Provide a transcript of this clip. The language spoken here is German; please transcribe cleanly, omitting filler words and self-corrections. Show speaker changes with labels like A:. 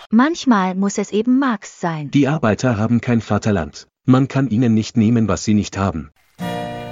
A: Manchmal muss es eben Marx sein.
B: Die Arbeiter haben kein Vaterland. Man kann ihnen nicht nehmen, was sie nicht haben.